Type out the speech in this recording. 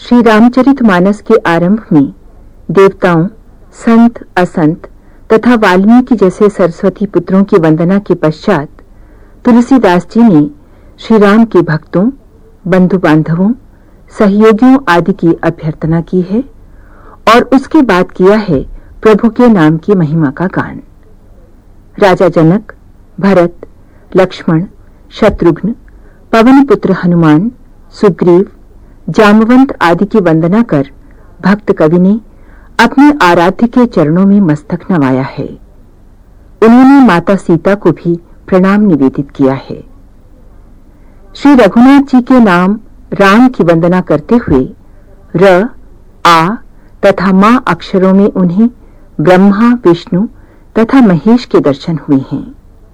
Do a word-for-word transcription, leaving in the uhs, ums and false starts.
श्री रामचरितमानस के आरंभ में देवताओं, संत, असंत तथा वाल्मीकि जैसे सरस्वती पुत्रों की वंदना के पश्चात तुलसीदास जी ने श्री राम के भक्तों, बंधु बांधवों, सहयोगियों आदि की अभ्यर्थना की है और उसके बाद किया है प्रभु के नाम की महिमा का गान। राजा जनक, भरत, लक्ष्मण, शत्रुघ्न, पवन पुत्र हनुमान, सुग्रीव, जामवंत आदि की वंदना कर भक्त कवि ने अपने आराध्य के चरणों में मस्तक नवाया है। उन्होंने माता सीता को भी प्रणाम निवेदित किया है। श्री रघुनाथ जी के नाम राम की वंदना करते हुए र, आ तथा मां अक्षरों में उन्हें ब्रह्मा, विष्णु तथा महेश के दर्शन हुए हैं।